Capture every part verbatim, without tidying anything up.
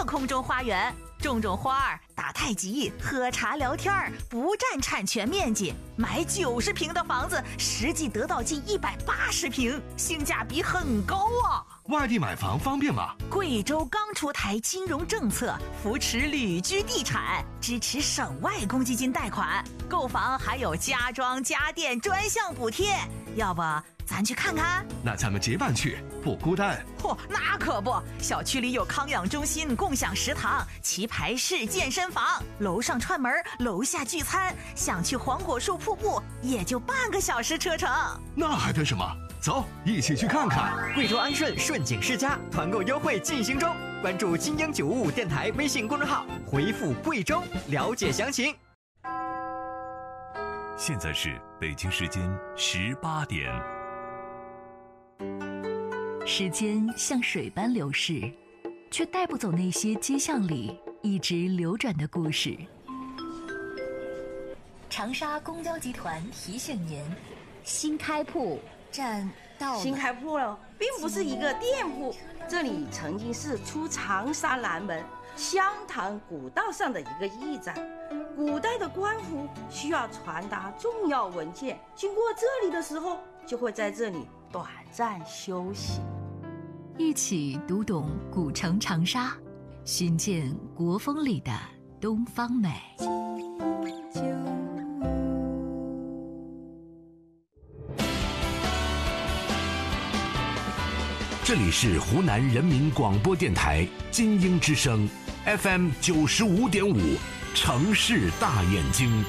空中花园，种种花儿，打太极，喝茶聊天儿，不占产权面积，买九十平的房子，实际得到近一百八十平，性价比很高啊！ 外地买房方便吗？ 贵州刚出台金融政策，扶持旅居地产，支持省外公积金贷款，购房还有家装家电专项补贴，要不咱去看看？ 那咱们结伴去，不孤单。 嚯、哦，那可不，小区里有康养中心、共享食堂、棋牌室、健身房，楼上串门，楼下聚餐，想去黄果树瀑布也就半个小时车程。 那还等什么？走，一起去看看。 贵州安顺顺景世家团购优惠进行中，关注金鹰九五五电台微信公众号，回复贵州了解详情。 现在是北京时间十八点。 时间像水般流逝，却带不走那些街巷里一直流转的故事。长沙公交集团提醒您：新开铺站到了。 新开铺了，并不是一个店铺，这里曾经是出长沙南门湘潭古道上的一个驿站。古代的官府需要传达重要文件，经过这里的时候，就会在这里短暂休息。 一起读懂古城长沙，寻见国风里的东方美。 这里是湖南人民广播电台金鹰之声 F M 九十五点五，城市大眼睛。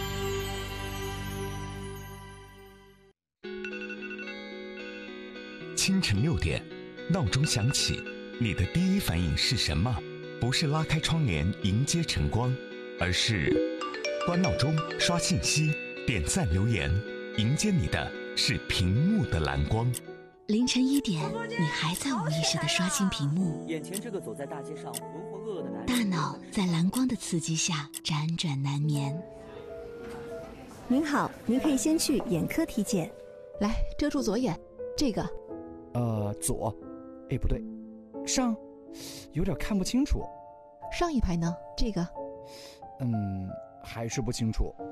清晨六点，闹钟响起，你的第一反应是什么？不是拉开窗帘迎接晨光，而是关闹钟、刷信息、点赞留言，迎接你的是屏幕的蓝光。 凌晨一点，你还在无意识地刷新屏幕， 眼前这个走在大街上浑浑噩噩的男人， 大脑在蓝光的刺激下辗转难眠。 您好，您可以先去眼科体检。 来，遮住左眼，这个。 呃，左，哎，不对，上，有点看不清楚。 上一排呢？这个。 嗯，还是不清楚。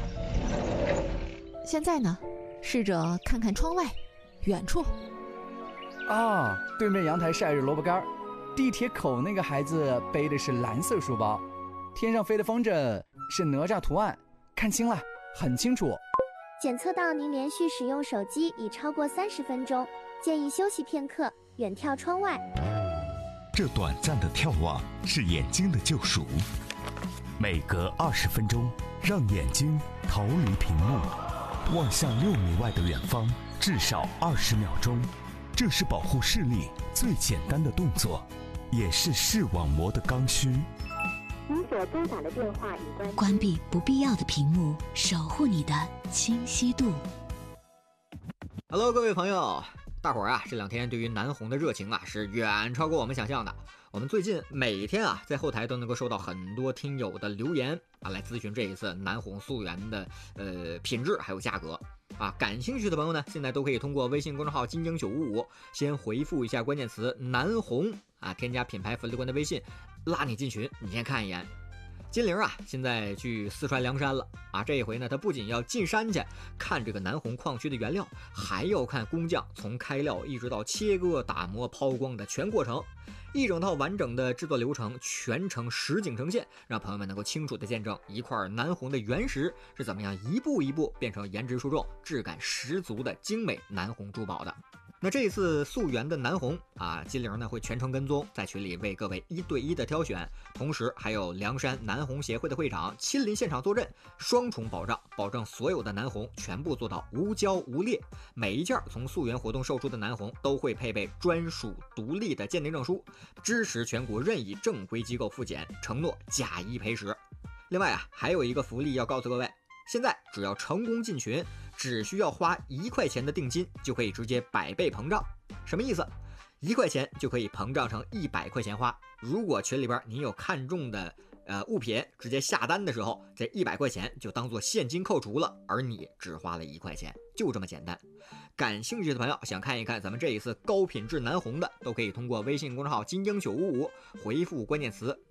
现在呢？试着看看窗外，远处。 啊，对面阳台晒着萝卜干，地铁口那个孩子背的是蓝色书包，天上飞的风筝是哪吒图案，看清了，很清楚。 检测到您连续使用手机已超过三十分钟，建议休息片刻，远眺窗外。 这短暂的眺望是眼睛的救赎，每隔二十分钟，让眼睛逃离屏幕，望向六米外的远方，至少二十秒钟。这是保护视力最简单的动作，也是视网膜的刚需。 您所拨打的电话已关。 关闭不必要的屏幕，守护你的清晰度。 Hello， 各位朋友，大伙儿啊，这两天对于南红的热情啊，是远超过我们想象的。我们最近每天啊，在后台都能够收到很多听友的留言啊，来咨询这一次南红溯源的呃品质还有价格啊。感兴趣的朋友呢，现在都可以通过微信公众号金鹰九五五，先回复一下关键词南红啊，添加品牌粉丝官的微信，拉你进群，你先看一眼。金玲啊，现在去四川凉山了啊！这一回呢，他不仅要进山去看这个南红矿区的原料，还要看工匠从开料一直到切割、打磨、抛光的全过程，一整套完整的制作流程全程实景呈现，让朋友们能够清楚地见证一块南红的原石是怎么样一步一步变成颜值出众、质感十足的精美南红珠宝的。那这一次溯源的南红啊，金玲呢会全程跟踪，在群里为各位一对一的挑选，同时还有凉山南红协会的会长亲临现场坐镇，双重保障，保证所有的南红全部做到无胶无裂。每一件从溯源活动售出的南红都会配备专属独立的鉴定证书，支持全国任意正规机构复检，承诺假一赔十。另外啊，还有一个福利要告诉各位。现在只要成功进群，只需要花一块钱的定金，就可以直接百倍膨胀。什么意思？一块钱就可以膨胀成一百块钱花。如果群里边你有看中的呃物品，直接下单的时候，这一百块钱就当做现金扣除了，而你只花了一块钱，就这么简单。感兴趣的朋友想看一看咱们这一次高品质南红的，都可以通过微信公众号金鹰九五五回复关键词